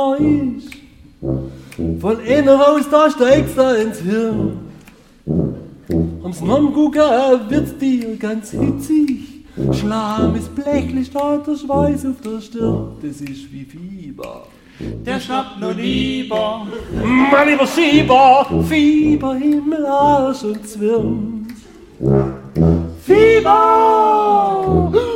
ist. Von einer raus, da steigst du ins Hirn. Ums Nonngucken wird's dir ganz hitzig. Schlamm ist blächlich, da der Schweiß auf der Stirn. Das ist wie Fieber. Der schnappt nur lieber. Mein lieber Schieber, Fieber, Himmel, Arsch und Zwirn. Fieber!